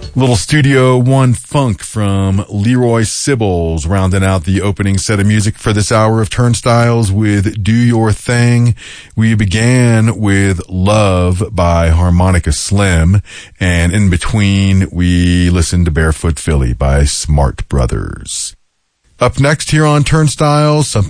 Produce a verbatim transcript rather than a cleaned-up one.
Little Studio One funk from Leroy Sibbles, rounding out the opening set of music for this hour of Turnstiles with Do Your Thing. We began with Love by Harmonica Slim, and in between we listened to Barefoot Philly by Smart Brothers. Up next here on Turnstiles, something